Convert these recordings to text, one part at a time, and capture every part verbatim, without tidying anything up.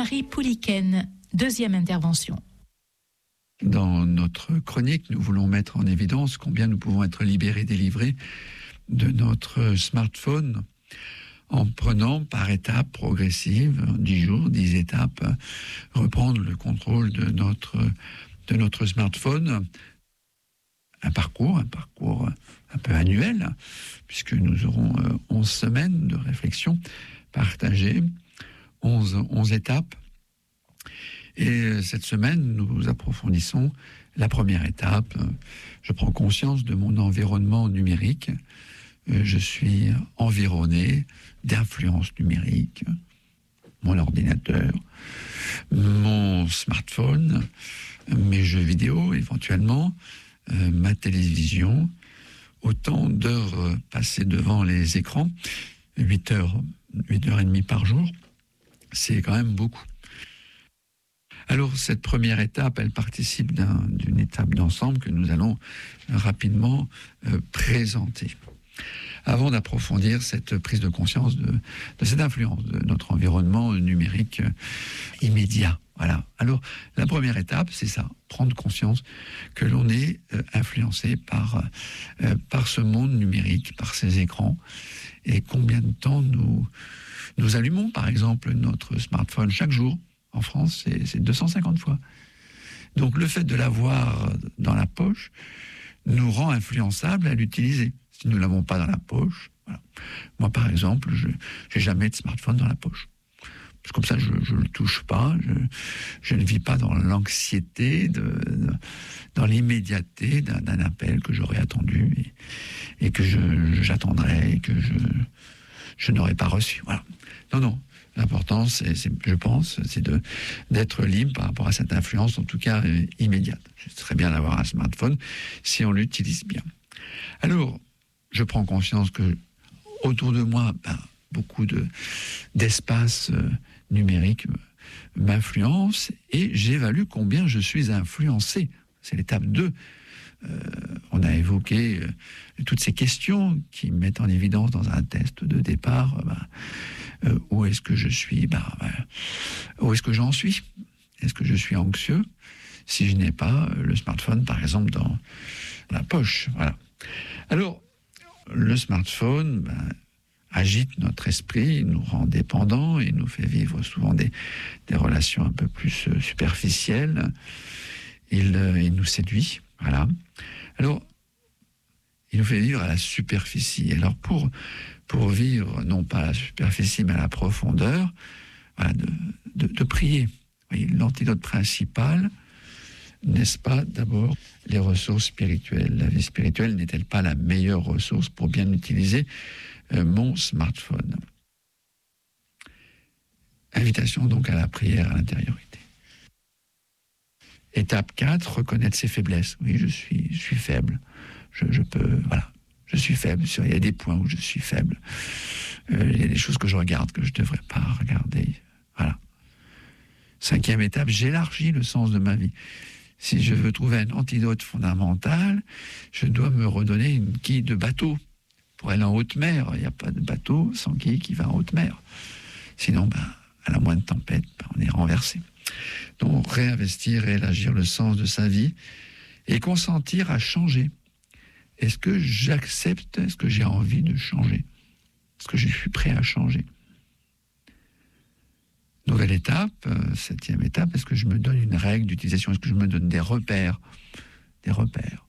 Anne-Marie Pouliken, deuxième intervention. Dans notre chronique, nous voulons mettre en évidence combien nous pouvons être libérés, délivrés de notre smartphone en prenant par étapes progressives, dix jours, dix étapes, reprendre le contrôle de notre, de notre smartphone. Un parcours, un parcours un peu annuel, puisque nous aurons onze semaines de réflexion partagée, onze, onze étapes. Et cette semaine, nous approfondissons la première étape. Je prends conscience de mon environnement numérique. Je suis environné d'influences numériques. Mon ordinateur, mon smartphone, mes jeux vidéo éventuellement, euh, ma télévision, autant d'heures passées devant les écrans, huit heures, huit heures et demie par jour, c'est quand même beaucoup. Alors, cette première étape, elle participe d'un, d'une étape d'ensemble que nous allons rapidement euh, présenter. Avant d'approfondir cette prise de conscience de, de cette influence de notre environnement numérique euh, immédiat. Voilà. Alors, la première étape, c'est ça, prendre conscience que l'on est euh, influencé par, euh, par ce monde numérique, par ces écrans, et combien de temps nous, nous allumons, par exemple, notre smartphone chaque jour. En France, c'est, c'est deux cent cinquante fois. Donc, le fait de l'avoir dans la poche nous rend influençables à l'utiliser. Si nous ne l'avons pas dans la poche, voilà. Moi, par exemple, je n'ai jamais de smartphone dans la poche. Parce que comme ça, je ne le touche pas. Je, je ne vis pas dans l'anxiété, de, de, dans l'immédiateté d'un, d'un appel que j'aurais attendu et, et que je, j'attendrai et que je, je n'aurais pas reçu. Voilà. Non, non. L'important, c'est, c'est, je pense, c'est de, d'être libre par rapport à cette influence, en tout cas euh, immédiate. C'est très bien d'avoir un smartphone si on l'utilise bien. Alors, je prends conscience que autour de moi, ben, beaucoup de, d'espaces euh, numériques m'influencent et j'évalue combien je suis influencé. C'est l'étape deux. Euh, on a évoqué euh, toutes ces questions qui mettent en évidence dans un test de départ euh, bah, euh, où est-ce que je suis, bah, bah, où est-ce que j'en suis, est-ce que je suis anxieux si je n'ai pas euh, le smartphone par exemple dans la poche. Voilà. Alors le smartphone bah, agite notre esprit, nous rend dépendants et nous fait vivre souvent des, des relations un peu plus euh, superficielles. Il, euh, il nous séduit. Voilà. Alors, il nous fait vivre à la superficie. Alors, pour, pour vivre, non pas à la superficie, mais à la profondeur, voilà, de, de, de prier. Vous voyez, l'antidote principal, n'est-ce pas, d'abord, les ressources spirituelles. La vie spirituelle n'est-elle pas la meilleure ressource pour bien utiliser euh, mon smartphone? Invitation donc à la prière, à l'intériorité. Étape quatre, reconnaître ses faiblesses. Oui, je suis, je suis faible. Je, je peux, voilà, je suis faible. Il y a des points où je suis faible. Euh, il y a des choses que je regarde que je ne devrais pas regarder. Voilà. Cinquième étape, j'élargis le sens de ma vie. Si je veux trouver un antidote fondamental, je dois me redonner une quille de bateau. Pour aller en haute mer, il n'y a pas de bateau sans quille qui va en haute mer. Sinon, ben, à la moindre tempête, ben, on est renversé. Donc, réinvestir et élargir le sens de sa vie et consentir à changer. Est-ce que j'accepte, est-ce que j'ai envie de changer? Est-ce que je suis prêt à changer? Nouvelle étape, euh, septième étape, est-ce que je me donne une règle d'utilisation? Est-ce que je me donne des repères? Des repères.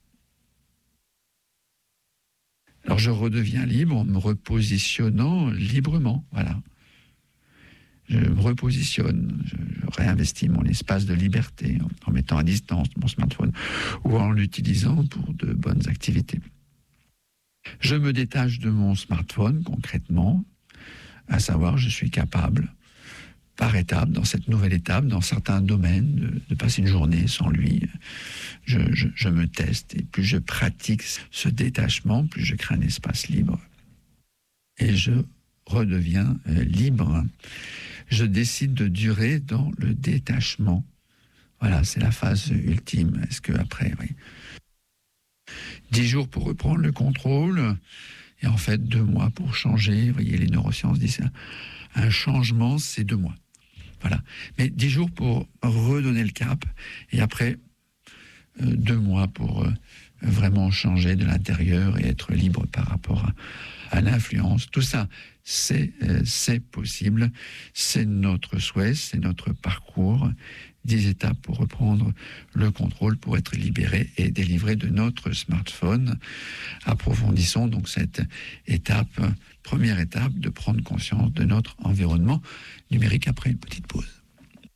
Alors, je redeviens libre en me repositionnant librement, voilà. Je me repositionne, je, je réinvestis mon espace de liberté en, en mettant à distance mon smartphone ou en l'utilisant pour de bonnes activités. Je me détache de mon smartphone concrètement, à savoir je suis capable, par étape, dans cette nouvelle étape, dans certains domaines, de, de passer une journée sans lui. Je, je, je me teste et plus je pratique ce détachement, plus je crée un espace libre. Et je redeviens euh, libre. Je décide de durer dans le détachement. Voilà, c'est la phase ultime. Est-ce que après, oui. Dix jours pour reprendre le contrôle, et en fait deux mois pour changer. Vous voyez, les neurosciences disent un changement, c'est deux mois. Voilà. Mais dix jours pour redonner le cap, et après euh, deux mois pour euh, vraiment changer de l'intérieur et être libre par rapport à, à l'influence. Tout ça, c'est euh, c'est possible. C'est notre souhait, c'est notre parcours. Dix étapes pour reprendre le contrôle, pour être libéré et délivré de notre smartphone. Approfondissons donc cette étape, première étape, de prendre conscience de notre environnement numérique après une petite pause.